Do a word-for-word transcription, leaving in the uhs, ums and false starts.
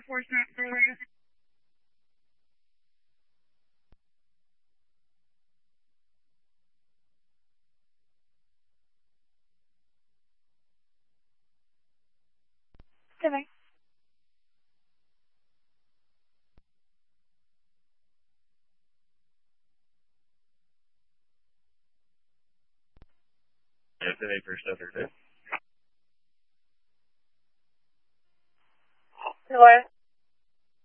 enforcement earlier. Today. Yeah, today for stuff or two. What?